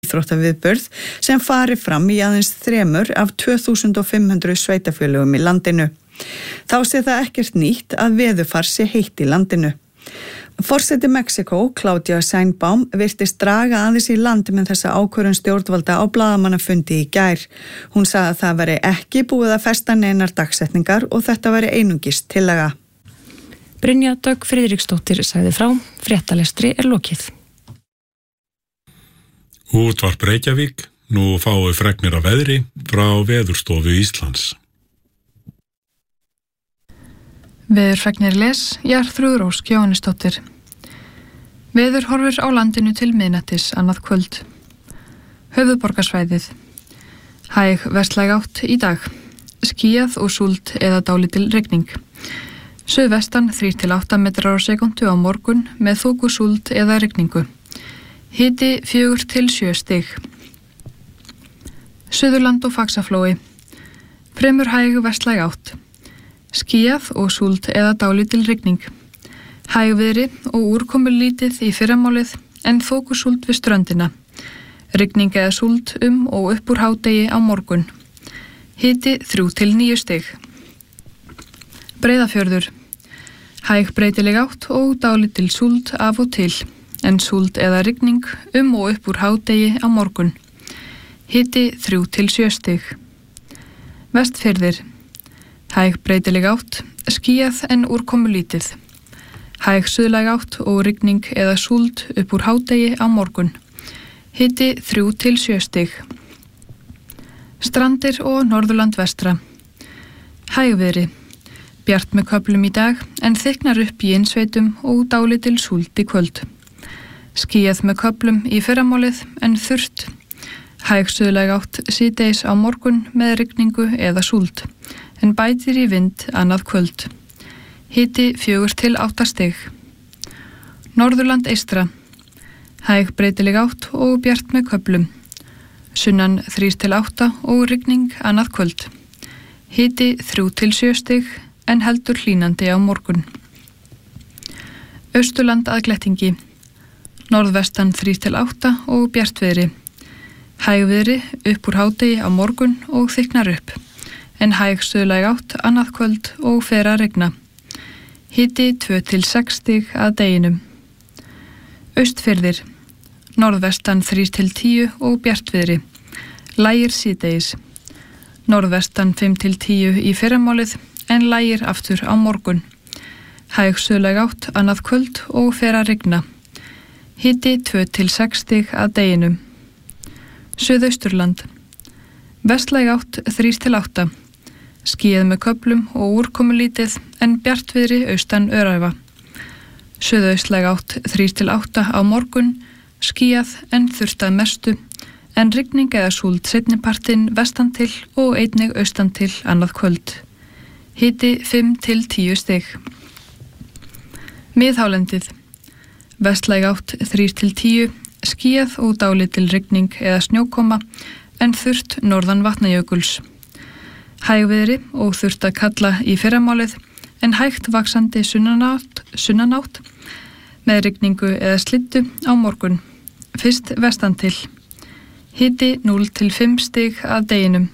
íþróttaviðburð sem fari fram í aðeins 3 af 2500 sveitafélögum í landinu. Þá sé það ekkert nýtt að veðurfar sé heitt í landinu. Forseti Mexíkó, Claudia Sheinbaum, virtist draga aðeins í land með þessa ákvörðun stjórnvalda á blaðamannafundi í gær. Hún sagði að það væri ekki búið að festa neinar dagsetningar og þetta væri einungis tillaga. Brynja Dögg Friðriksdóttir sagði frá, fréttalestri lokið. Útvarp Reykjavík, nú fáum við fregnir af veðri frá Veðurstofu Íslands. Veðurfregnir Jarþrúður Ósk Jóhannesdóttir. Veður horfir á landinu til miðnættis annað kvöld. Höfuðborgarsvæðið. Hæg vestlæg átt í dag. Skýjað og súld eða dálítil rigning. Suðvestan 3-8 metrar á sekúndu á morgun með þoku, súld eða rigningu. Hiti 4-7 stig. Suðurland og Faxaflói. Fremur hæg vestlæg átt. Skýjað og súld eða dálítil rigning. Hægviðri og úrkomulítið í fyrramálið en þokusúld við ströndina. Rigning eða súld og upp úr hádegi á morgun. Hiti 3-9 stig. Breiðafjörður. Hæg breytileg átt og dálítil súld af og til, en súld eða rigning og upp úr hádegi á morgun. Hiti 3-7 stig. Vestfirðir. Hæg breytileg átt, skýjað en úrkomulítið. Hæg suðlæg átt og rigning eða súld upp úr hádegi á morgun. Hiti 3-7 stig. Strandir og Norðurland vestra. Hægviðri. Bjart með köflum í dag en þykknar upp í innsveitum og dálítil súld í kvöld. Skýjað með köflum í fyrramálið en þurrt. Hæg suðlæg átt síðdegis á morgun með rigningu eða súld. En bætir í vind annað kvöld. Hiti 4-8 stig. Norðurland eystra. Hæg breytileg átt og bjart með köflum. Sunnan 3-8 og rigning annað kvöld. Hiti 3-7 stig en heldur hlýnandi á morgun. Austurland að glettingi. Norðvestan 3-8 og bjartviðri. Hægviðri upp úr hádegi á morgun og þykknar upp. En hæg suðlæg átt annað kvöld og fer að rigna. Hiti 2-6 stig að deginum. Austfirðir. Norðvestan 3-10 og bjartviðri. Lægir síðdegis. Norðvestan 5-10 í fyrramálið en lægir aftur á morgun. Hæg suðlæg átt annað kvöld og fer að rigna. Hiti 2-6 stig að deginum. Suðausturland. Vestlæg átt 3-8. Skýjað með köflum og úrkomulítið en bjartviðri austan öræfa. Suðaustlæg átt 3-8 á morgun, skýjað en þurrt að mestu, en rigning eða súld seinnipartinn vestan til og einnig austan til annað kvöld. Hiti 5-10 stig. Miðhálendið. Vestlæg átt 3-10, skýjað og dálítil rigning eða snjókoma, en þurrt norðan Vatnajökuls. Hægviðri og þurrt að kalla í fyrramálið en hægt vaxandi sunnanátt með rigningu eða slyddu á morgun. Fyrst vestan til. Hiti 0-5 stig að deginum.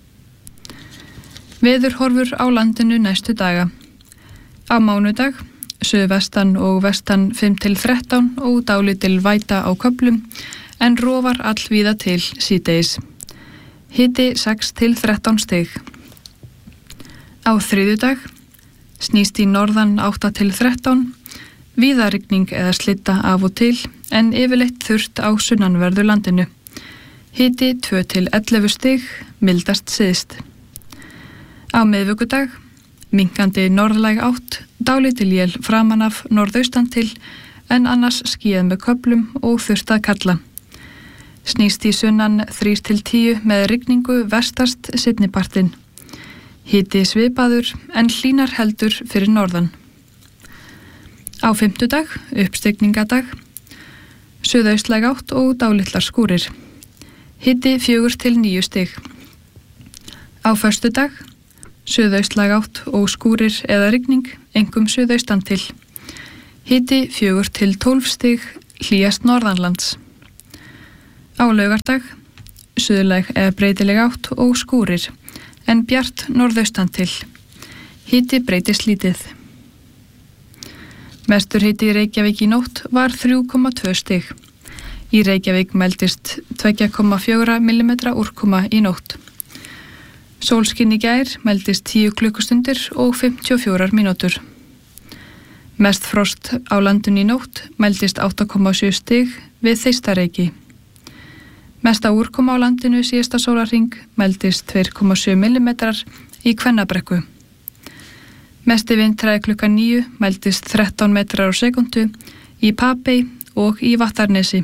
Veðurhorfur á landinu næstu daga. Á mánudag, suðvestan og vestan 5-13 og dálítil væta á köflum en rofar allvíða til síðdegis. Hiti 6-13 stig. Á þriðjudag snýst í norðan 8-13, víða rigning eða slydda af og til en yfirleitt þurrt á sunnanverðu landinu. Hiti 2-11 stig, mildast syðst. Á miðvikudag minnkandi norðlæg átt, dálítil él framan af norðaustan til en annars skýjað með köflum og þurrt að kalla. Snýst í sunnan 3-10 með rigningu vestast seinnipartinn. Hiti svipaður en hlýnar heldur fyrir norðan. Á fimmtudag, uppstigningadag, suðaustlæg átt og dálitlar skúrir. Hiti 4-9 stig. Á föstudag, suðaustlæg átt og skúrir eða rigning, einkum suðaustan til. Hiti 4-12 stig, hlýjast norðanlands. Á laugardag, suðlæg eða breytileg átt og skúrir, en bjart norðaustan til. Hiti breytist lítið. Mestur hiti í Reykjavík í nótt var 3,2 stig. Í Reykjavík mældist 2,4 mm úrkoma í nótt. Sólskinn í gær mældist 10 klukkustundir og 54 mínútur. Mest frost á landinu í nótt mældist 8,7 stig við Þeistareiki. Mesta úrkoma á landinu síðasta sólarhring mældist 2,7 mm í Kvennabrekku. Mesti vindhraði klukkan 9 mældist 13 metrar á sekundu í Papey og í Vattarnesi.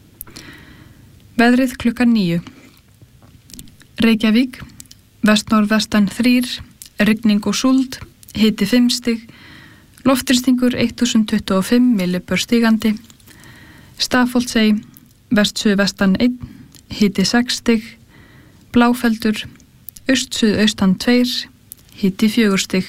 Veðrið klukkan 9. Reykjavík, vestnorðvestan 3, rigning og súld, hiti 5 stig, loftþrýstingur 1025 millibör stigandi. Stafholtsey, vestsuðvestan 1, hiti 6 stig, Bláfeldur, austsuðaustan 2, hiti 4 stig.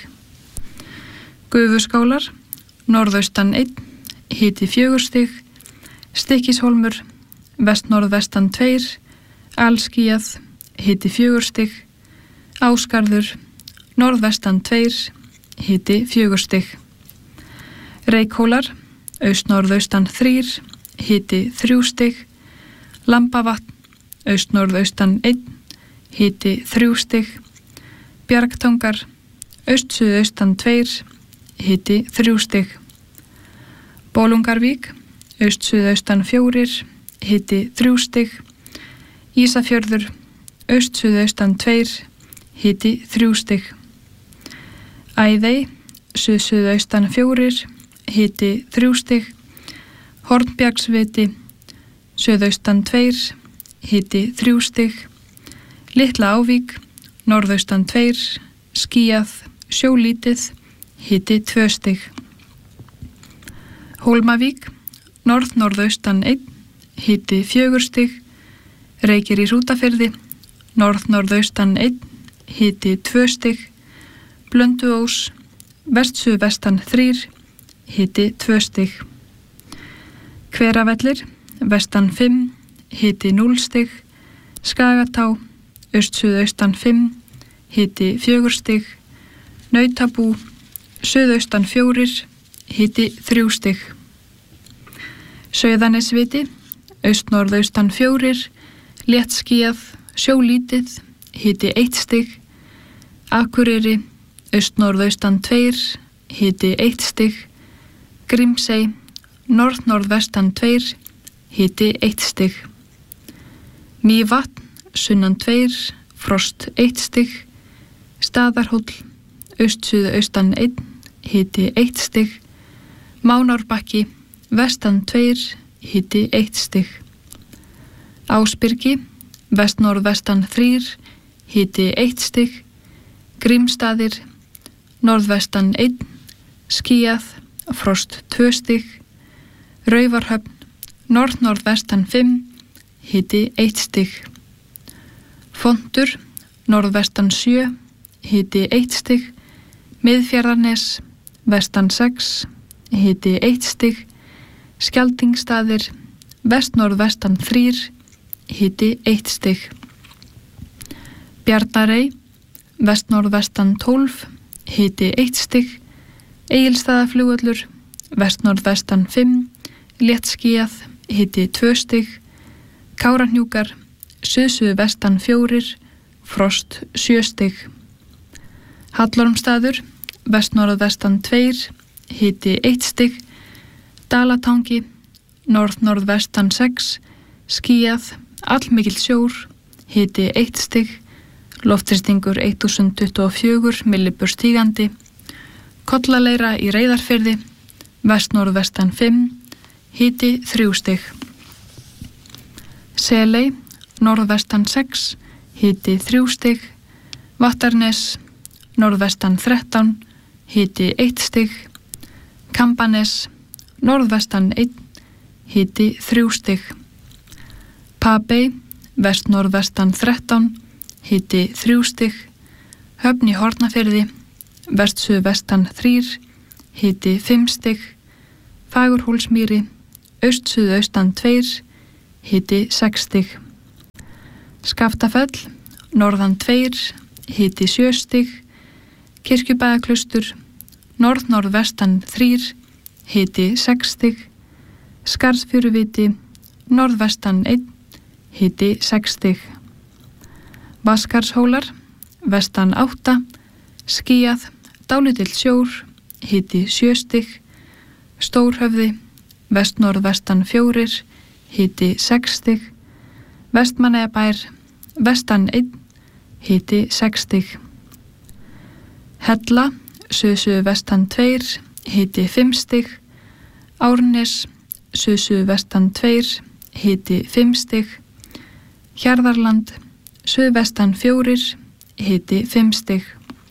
Gufuskálar, norðaustan 1, hiti 4 stig, Stykkishólmur, vestnorðvestan 2, alskýjað, hiti 4 stig, Ásgarður, norðvestan 2, hiti 4 stig. Reykhólar, austnorðaustan 3, hiti 3 stig, Lambavatn, austnorðaustan 1, hiti 3 stig, Bjargtangar, austsuðaustan 2, hiti 3 stig. Bolungarvík, austsuðaustan 4, hiti 3 stig. Ísafjörður, austsuðaustan 2, hiti 3 stig. Æðey, suðsuðaustan 4, hiti 3 stig. Hornbjargsviti, suðaustan 2, hiti 3 stig. Litla Ávík, norðaustan 2, skýjað, sjólítið, hiti 2 stig. Hólmavík, norðnorðaustan 1, hiti 4 stig. Reykir í Hrútafirði, norðnorðaustan 1, hiti 2 stig. Blönduós, vestsuðvestan 3, hiti 2 stig. Hveravellir, vestan 5, hiti 0 stig. Skagatá, austsuðaustan 5, hiti 4 stig. Nautabú, suðaustan 4, hiti 3 stig. Sauðanesviti, austnorðaustan 4, léttskýjað, sjólítið, hiti 1 stig. Akureyri, austnorðaustan 2, hiti 1 stig. Grímsey, norðnorðvestan 2, hiti 1 stig. Mývatn, sunnan 2, frost 1 stig. Staðarhóll, austsuðaustan 1, hiti 1 stig. Mánárbakki, vestan 2, hiti 1 stig. Ásbyrgi, vestnorðvestan 3, hiti 1 stig. Grímstaðir, norðvestan 1, skýjað, frost 2 stig. Raufarhöfn, norðnorðvestan 5, hiti 1 stig. Fontur, norðvestan 7, hiti 1 stig. Miðfjarðarnes, vestan 6, hiti 1 stig. Skjaldingstaðir, vestnorðvestan 3, hiti 1 stig. Bjarnarey, vestnorðvestan 12, hiti 1 stig. Egilsstaðaflugvöllur, vestnorðvestan 5, léttskýjað, hiti 2 stig. Kárahnjúkar, suðsuðvestan 4, frost 7 stig. Hallormstaður, vestnorðvestan 2, hiti 1 stig. Dalatangi, norðnorðvestan 6, skýjað, allmikill sjór, hiti 1 stig. Loftþrýstingur 1024 millibör stígandi. Kollaleira í Reyðarfirði, vestnorðvestan 5, hiti 3 stig. Seley, norðvestan 6, hiti 3 stig. Vattarnes, norðvestan 13, hiti 1 stig. Kambanes, norðvestan 1, hiti 3 stig. Papey, vestnorðvestan 13, hiti 3 stig. Höfn í Hornafirði, vestsuðvestan 3, hiti 5 stig. Fagurhólsmýri, austsuðaustan 2, hiti 6 stig. Skaftafell, norðan 2, hiti 7 stig. Kirkjubæðaklaustur, norð-norðvestan 3, hiti 6 stig. Skarðsfjöruviti, norðvestan 1, hiti 6 stig. Vaskarshólar, vestan 8, skýjað, dálítill sjór, hiti 7 stig. Stórhöfði, vestnorðvestan 4, hiti 6 stig. Vestmannaeyjabær, vestan 1, hiti 6 stig. Hella, suðsuðvestan 2, hiti 5 stig. Árnes, suðsuðvestan 2, hiti 5 stig. Hjarðarland, suðvestan 4, hiti 5 stig.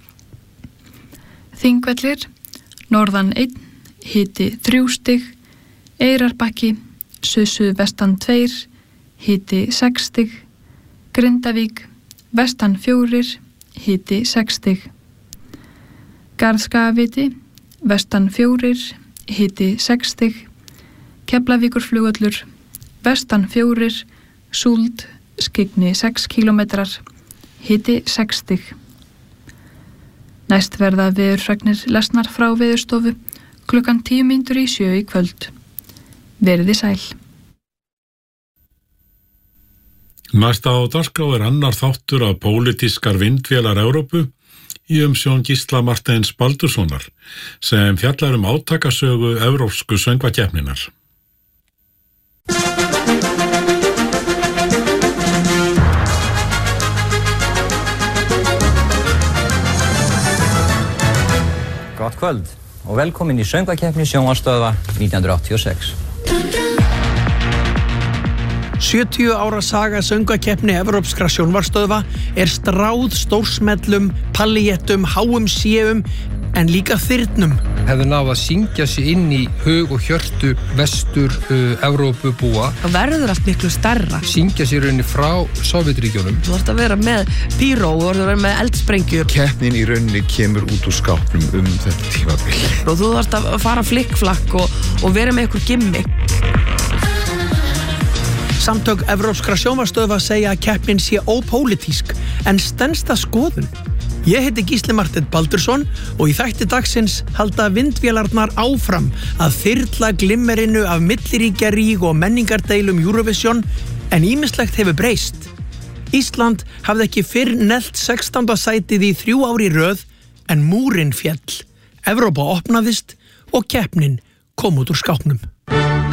Þingvellir, norðan 1, hiti 3 stig. Eyrarbakki, suðsuðvestan 2, hiti 6 stig. Grindavík, vestan 4, hiti 6 stig. Garðskagaviti, vestan 4, hiti 6 stig. Keflavíkurflugvöllur, vestan 4, Súld, skyggni 6 kilometrar, hiti 6 stig. Næst verða veðurfregnir lesnar frá Veðurstofu klukkan 6:10 í kvöld. Verið sæl. Næsta á dagskrá annar þáttur af pólitískar vindvélar Evrópu í umsjón Gísla Marteins Baldurssonar sem fjallar átakasögu evrópsku söngvakeppninnar. Gott kvöld og velkomin í söngvakeppni sjónvarpsstöðva 1986. 70 ára saga söngvakeppni evrópskra sjónvarpsstöðva stráð stórsmellum, paljettum, háum séum en líka þyrnum. Hefði náð að syngja sig inn í hug og hjörtu vestur Evrópubúa. Það verður allt miklu stærra. Syngja sig rauninni frá Sovétríkjunum. Þú þarft að vera með píró og þú þarft að vera með eldsprengjur. Keppnin í rauninni kemur út úr skápnum þetta tímabil. Og þú þarft að fara flikkflakk og vera með einhver gimmick. Samtök evrópskra sjónvarpsstöðva segja að keppnin sé ópólitísk en stenst það skoðun. Ég heiti Gísli Marteinn Baldursson og í þætti dagsins halda vindvélarnar áfram að þyrla glimmerinu af milliríkjaríg og menningardeilum Eurovision en ýmislegt hefur breyst. Ísland hafði ekki fyrr neglt 16. sætið í 3 ár í röð en múrinn féll. Evrópa opnaðist og keppnin kom út úr skápnum.